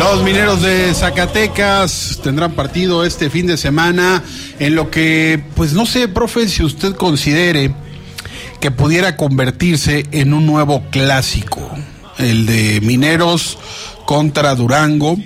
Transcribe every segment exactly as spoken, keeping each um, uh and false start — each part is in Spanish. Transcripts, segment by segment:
Los Mineros de Zacatecas tendrán partido este fin de semana en lo que, pues no sé, profe, si usted considere que pudiera convertirse en un nuevo clásico, el de Mineros contra Durango.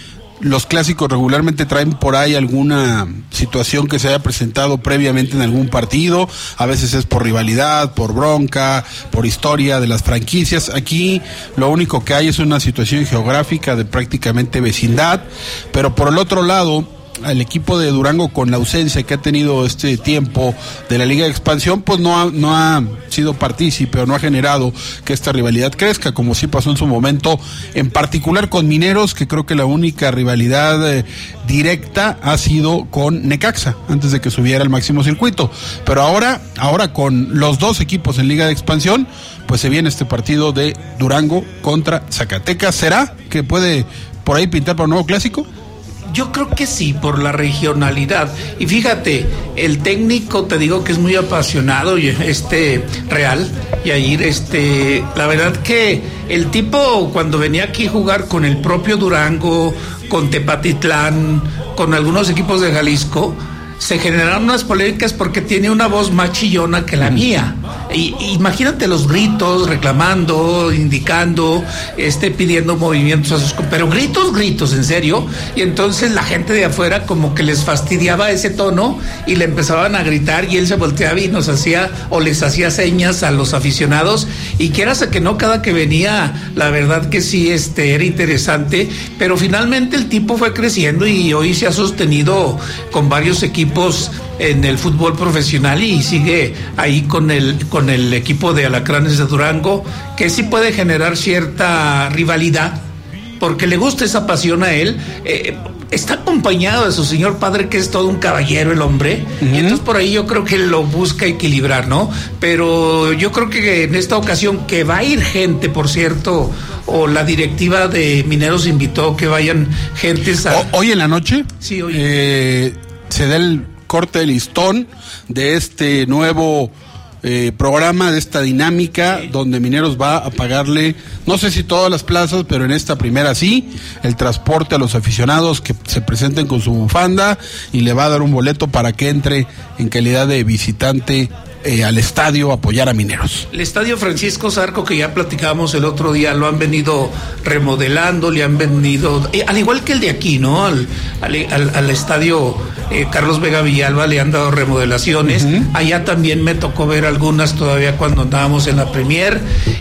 Los clásicos regularmente traen por ahí alguna situación que se haya presentado previamente en algún partido, a veces es por rivalidad, por bronca, por historia de las franquicias. Aquí lo único que hay es una situación geográfica de prácticamente vecindad, pero por el otro lado, el equipo de Durango, con la ausencia que ha tenido este tiempo de la Liga de Expansión, pues no ha, no ha sido partícipe o no ha generado que esta rivalidad crezca, como sí pasó en su momento, en particular con Mineros, que creo que la única rivalidad eh, directa ha sido con Necaxa, antes de que subiera al máximo circuito. Pero ahora, ahora con los dos equipos en Liga de Expansión, pues se viene este partido de Durango contra Zacatecas. ¿Será que puede por ahí pintar para un nuevo clásico? Yo creo que sí, por la regionalidad. Y fíjate, el técnico, te digo que es muy apasionado, este Real, Yair, este, la verdad que el tipo cuando venía aquí a jugar con el propio Durango, con Tepatitlán, con algunos equipos de Jalisco, se generaron unas polémicas porque tiene una voz más chillona que la mía. Y, imagínate los gritos, reclamando, indicando, este, pidiendo movimientos a sus... Pero gritos, gritos, en serio. Y entonces la gente de afuera como que les fastidiaba ese tono y le empezaban a gritar y él se volteaba y nos hacía, o les hacía señas a los aficionados. Y quieras a que no, cada que venía, la verdad que sí, este, era interesante. Pero finalmente el tipo fue creciendo y hoy se ha sostenido con varios equipos en el fútbol profesional y sigue ahí con el con el equipo de Alacranes de Durango, que sí puede generar cierta rivalidad porque le gusta esa pasión a él. Eh, está acompañado de su señor padre, que es todo un caballero el hombre, uh-huh. Y entonces por ahí yo creo que lo busca equilibrar, ¿no? Pero yo creo que en esta ocasión, que va a ir gente, por cierto, o la directiva de Mineros invitó que vayan gentes a... ¿O, hoy en la noche? Sí, hoy. Eh, se da el corte de listón de este nuevo eh, programa, de esta dinámica, sí, donde Mineros va a pagarle, no sé si todas las plazas, pero en esta primera sí, el transporte a los aficionados que se presenten con su bufanda, y le va a dar un boleto para que entre en calidad de visitante Eh, al estadio a apoyar a Mineros. El estadio Francisco Zarco, que ya platicábamos el otro día, lo han venido remodelando, le han venido, eh, al igual que el de aquí, ¿no? Al, al, al estadio eh, Carlos Vega Villalba le han dado remodelaciones. Uh-huh. Allá también me tocó ver algunas todavía cuando andábamos en la Premier,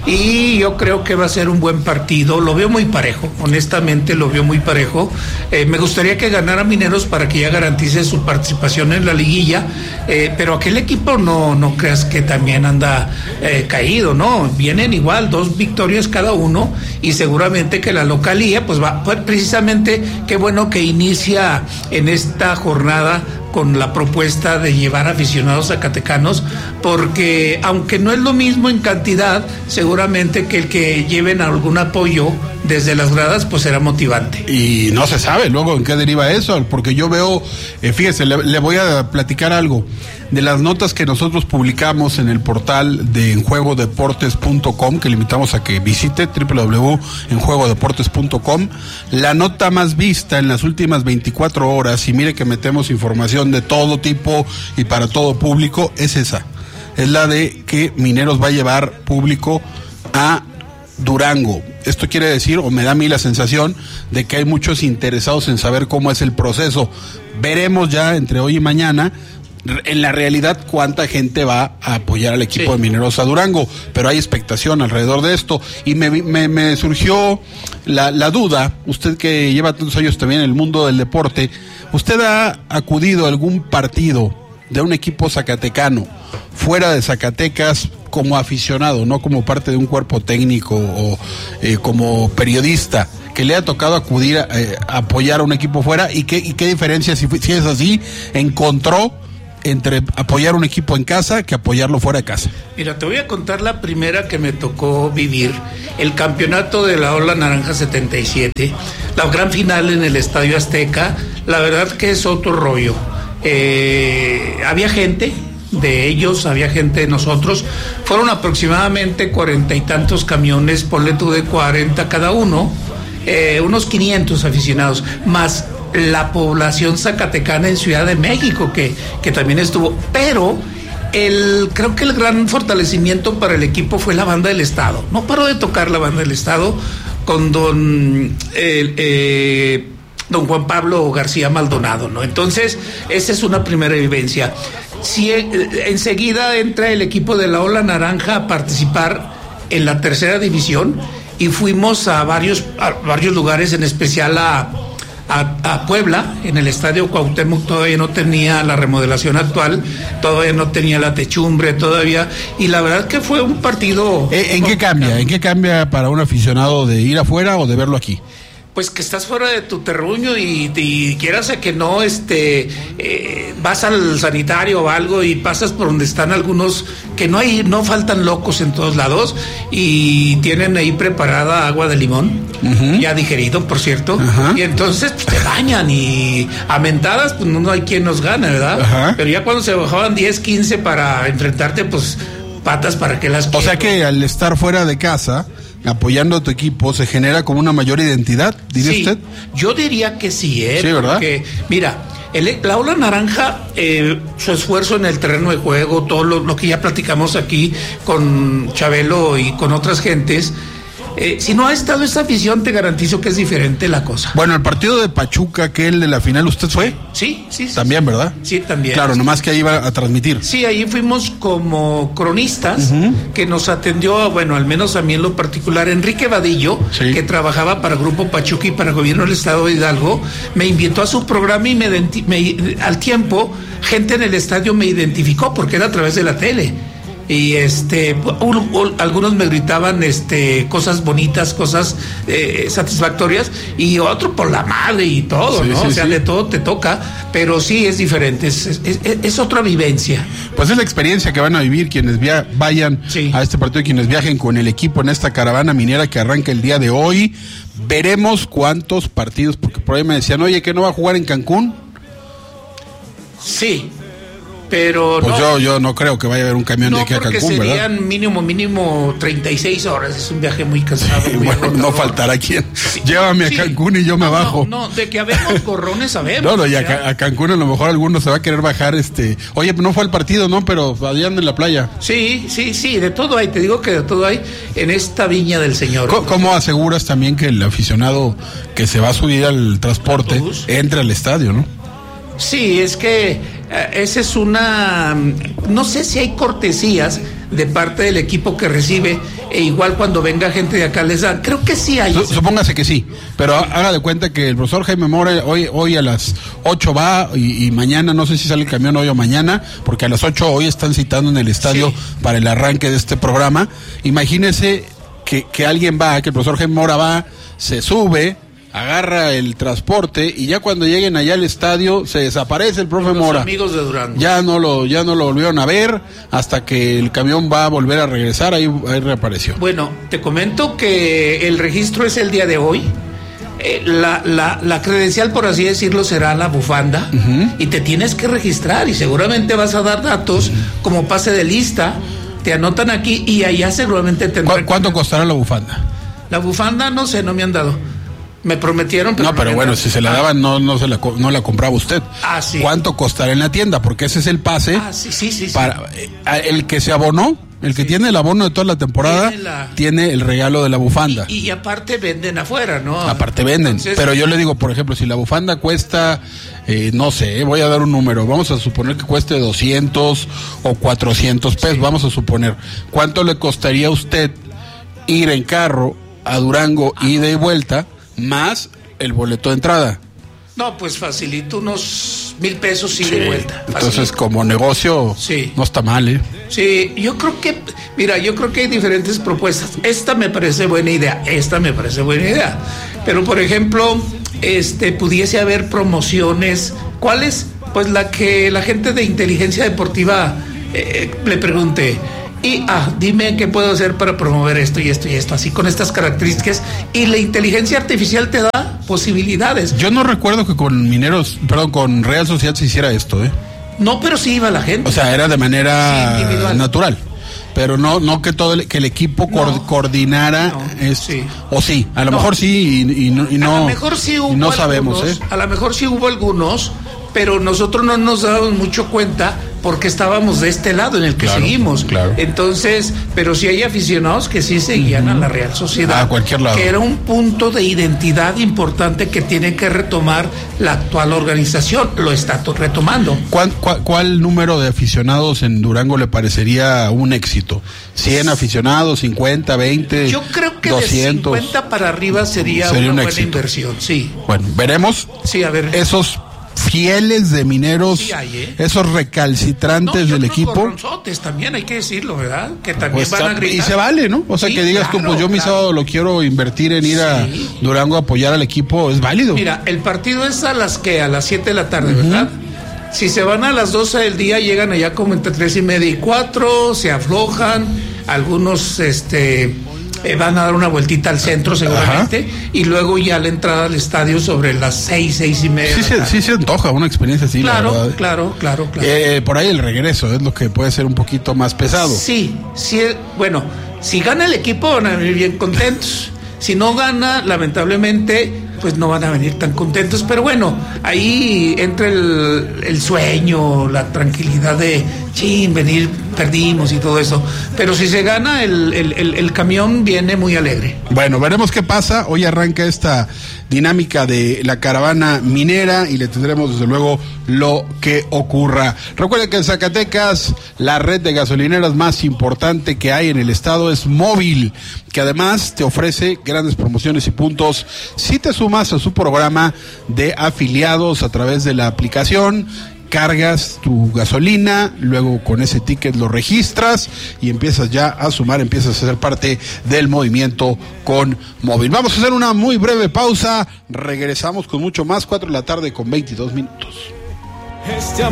y yo creo que va a ser un buen partido. Lo veo muy parejo, honestamente lo veo muy parejo. Eh, me gustaría que ganara Mineros para que ya garantice su participación en la liguilla, eh, pero aquel equipo no, no creas que también anda eh, caído, ¿no? Vienen igual, dos victorias cada uno, y seguramente que la localía, pues va, pues precisamente, qué bueno que inicia en esta jornada con la propuesta de llevar aficionados zacatecanos, porque aunque no es lo mismo en cantidad, seguramente que el que lleven algún apoyo desde las gradas, pues será motivante. Y no se sabe luego en qué deriva eso, porque yo veo, eh, fíjese, le, le voy a platicar algo de las notas que nosotros publicamos en el portal de enjuego deportes punto com, que le invitamos a que visite, doble u doble u doble u punto enjuego deportes punto com. La nota más vista en las últimas veinticuatro horas, y mire que metemos información de todo tipo y para todo público, es esa, es la de que Mineros va a llevar público a Durango. Esto quiere decir, o me da a mí la sensación, de que hay muchos interesados en saber cómo es el proceso. Veremos ya entre hoy y mañana en la realidad cuánta gente va a apoyar al equipo, sí, de Mineros a Durango, pero hay expectación alrededor de esto, y me, me, me surgió la, la duda, usted que lleva tantos años también en el mundo del deporte, ¿usted ha acudido a algún partido de un equipo zacatecano fuera de Zacatecas como aficionado, no como parte de un cuerpo técnico o eh, como periodista, que le ha tocado acudir a, eh, a apoyar a un equipo fuera? ¿Y qué, y qué diferencia, si, si es así, encontró entre apoyar un equipo en casa que apoyarlo fuera de casa? Mira, te voy a contar la primera que me tocó vivir, el campeonato de la Ola Naranja setenta y siete, la gran final en el Estadio Azteca. La verdad que es otro rollo. Eh, había gente de ellos, había gente de nosotros, fueron aproximadamente cuarenta y tantos camiones, ponle tú de cuarenta cada uno. eh, unos quinientos aficionados, más la población zacatecana en Ciudad de México, que, que también estuvo, pero el, creo que el gran fortalecimiento para el equipo fue la banda del Estado. No paró de tocar la banda del Estado con don eh, eh, don Juan Pablo García Maldonado, ¿no? Entonces, esa es una primera vivencia. Si eh, enseguida entra el equipo de la Ola Naranja a participar en la tercera división y fuimos a varios, a varios lugares, en especial a, a, a Puebla, en el Estadio Cuauhtémoc todavía no tenía la remodelación actual, todavía no tenía la techumbre, todavía, y la verdad que fue un partido... ¿En, en qué cambia? ¿En qué cambia para un aficionado de ir afuera o de verlo aquí? Pues que estás fuera de tu terruño y, y quieras a que no, este, eh, vas al sanitario o algo y pasas por donde están algunos, que no hay, no faltan locos en todos lados y tienen ahí preparada agua de limón, uh-huh. ya digerido, por cierto, uh-huh. y entonces pues, te bañan y a mentadas, pues no hay quien nos gane, ¿verdad? Uh-huh. Pero ya cuando se bajaban diez, quince para enfrentarte, pues patas para que las... O sea que al estar fuera de casa, apoyando a tu equipo, se genera como una mayor identidad, ¿diría sí, usted? Yo diría que sí, ¿eh? Sí, ¿verdad? Porque, mira, el, la Ola Naranja, eh, su esfuerzo en el terreno de juego, todo lo, lo que ya platicamos aquí con Chabelo y con otras gentes, eh, si no ha estado esta afición, te garantizo que es diferente la cosa. Bueno, el partido de Pachuca, que el de la final, ¿usted fue? Sí, sí, sí. También, sí. ¿verdad? Sí, también. Claro, nomás que ahí iba a transmitir. Sí, ahí fuimos como cronistas, uh-huh. que nos atendió, bueno, al menos a mí en lo particular, Enrique Vadillo, sí. que trabajaba para Grupo Pachuca y para el Gobierno del Estado de Hidalgo, me invitó a su programa y me, me al tiempo, gente en el estadio me identificó porque era a través de la tele. Y este un, un, algunos me gritaban este cosas bonitas, cosas eh, satisfactorias, y otro por la madre y todo, sí, ¿no? Sí, o sea, sí. de todo te toca, pero sí es diferente, es, es, es, es otra vivencia. Pues es la experiencia que van a vivir quienes via- vayan sí. a este partido, quienes viajen con el equipo en esta caravana minera que arranca el día de hoy. Veremos cuántos partidos, porque por ahí me decían, oye, ¿que no va a jugar en Cancún? Sí. Pero pues no, yo, yo no creo que vaya a haber un camión no, de aquí a Cancún, serían ¿verdad? Serían mínimo, mínimo treinta y seis horas. Es un viaje muy cansado. Sí, muy bueno, no faltará quien. Sí. Llévame sí. a Cancún y yo me no, bajo. No, no, de que habemos gorrones sabemos. No, no, y a, a Cancún a lo mejor alguno se va a querer bajar, este... Oye, no fue al partido, ¿no? Pero allá en la playa. Sí, sí, sí, de todo hay. Te digo que de todo hay en esta viña del Señor. ¿Cómo, cómo aseguras también que el aficionado que se va a subir al transporte ¿Autobús? entre al estadio, no? Sí, es que eh, esa es una... No sé si hay cortesías de parte del equipo que recibe, e igual cuando venga gente de acá les dan. Creo que sí hay. Supóngase que sí, pero haga de cuenta que el profesor Jaime Mora hoy, hoy a las ocho va y, y mañana, no sé si sale el camión hoy o mañana, porque a las ocho hoy están citando en el estadio sí. para el arranque de este programa. Imagínese que, que alguien va, que el profesor Jaime Mora va, se sube, agarra el transporte y ya cuando lleguen allá al estadio se desaparece el profe Los Mora. Amigos de Durango. Ya no lo, ya no lo volvieron a ver hasta que el camión va a volver a regresar, ahí, ahí reapareció. Bueno, te comento que el registro es el día de hoy. Eh, la, la, la credencial, por así decirlo, será la bufanda, uh-huh. y te tienes que registrar y seguramente vas a dar datos uh-huh. como pase de lista. Te anotan aquí y allá seguramente tendrán. ¿Cu- ¿Cuánto costará la bufanda? La bufanda no sé, no me han dado. Me prometieron, pero no, pero no bueno, dado. si se la daban, no, no se la, no la compraba usted. Ah, sí. ¿Cuánto costará en la tienda? Porque ese es el pase. Ah, sí, sí, sí. Para sí. Eh, el que se abonó, el que sí. tiene el abono de toda la temporada, tiene, la... tiene el regalo de la bufanda. Y, y aparte venden afuera, ¿no? Aparte venden. Entonces... Pero yo le digo, por ejemplo, si la bufanda cuesta, eh, no sé, voy a dar un número, vamos a suponer que cueste doscientos o cuatrocientos pesos, sí. vamos a suponer. ¿Cuánto le costaría a usted ir en carro a Durango, ah. ida y vuelta, más el boleto de entrada? No, pues facilito unos mil pesos ida sí. y vuelta. Facilito. Entonces, como negocio, sí. no está mal, ¿eh? Sí, yo creo que, mira, yo creo que hay diferentes propuestas. Esta me parece buena idea, esta me parece buena idea. Pero, por ejemplo, este, pudiese haber promociones. ¿Cuáles? Pues la que la gente de inteligencia deportiva eh, le pregunte. Y, ah, dime qué puedo hacer para promover esto y esto y esto, así con estas características. Y la inteligencia artificial te da posibilidades. Yo no recuerdo que con Mineros, perdón, con Real Sociedad se hiciera esto, ¿eh? No, pero sí iba la gente. O sea, era de manera sí, natural. pero no no que todo el, que el equipo no, co- coordinara no, es, sí. o sí, a lo no. mejor sí y, y no, y no, a lo mejor sí hubo no algunos, sabemos, ¿eh? A lo mejor sí hubo algunos, pero nosotros no nos dábamos mucho cuenta porque estábamos de este lado en el que claro, seguimos. Claro. Entonces, pero sí hay aficionados que sí seguían uh-huh. a la Real Sociedad. A cualquier lado. Que era un punto de identidad importante que tiene que retomar la actual organización. Lo está retomando. ¿Cuál, cuál, cuál número de aficionados en Durango le parecería un éxito? ¿cien aficionados, cincuenta, veinte, Yo creo que doscientos? De cincuenta para arriba sería, sería una un buena éxito. Inversión, sí. Bueno, veremos. Sí, a ver. Esos fieles de Mineros, sí hay, ¿eh? Esos recalcitrantes no, del equipo. Gorronzotes también, hay que decirlo, ¿verdad? Que también pues van a gritar. Y se vale, ¿no? O sea, sí, que digas claro, tú, pues yo mi claro. sábado lo quiero invertir en ir sí. a Durango a apoyar al equipo, es válido. Mira, el partido es a las que a las siete de la tarde, uh-huh. ¿verdad? Si se van a las doce del día, llegan allá como entre tres y media y cuatro, se aflojan, algunos, este... Eh, van a dar una vueltita al centro seguramente. Ajá. Y luego ya la entrada al estadio sobre las seis, seis y media. Sí, se, sí se antoja una experiencia así. Claro, la verdad. claro, claro, claro. Eh, por ahí el regreso es lo que puede ser un poquito más pesado. Sí, sí, bueno, si gana el equipo van a venir bien contentos. Si no gana, lamentablemente, pues no van a venir tan contentos. Pero bueno, ahí entra el, el sueño, la tranquilidad de, chin, venir, perdimos y todo eso. Pero si se gana, el, el, el, el camión viene muy alegre. Bueno, veremos qué pasa. Hoy arranca esta dinámica de la caravana minera y le tendremos desde luego lo que ocurra. Recuerden que en Zacatecas la red de gasolineras más importante que hay en el estado es Móvil, que además te ofrece grandes promociones y puntos si te sumas a su programa de afiliados a través de la aplicación. Cargas tu gasolina, luego con ese ticket lo registras y empiezas ya a sumar, empiezas a ser parte del movimiento con Móvil. Vamos a hacer una muy breve pausa, regresamos con mucho más, cuatro de la tarde con veintidós minutos. Este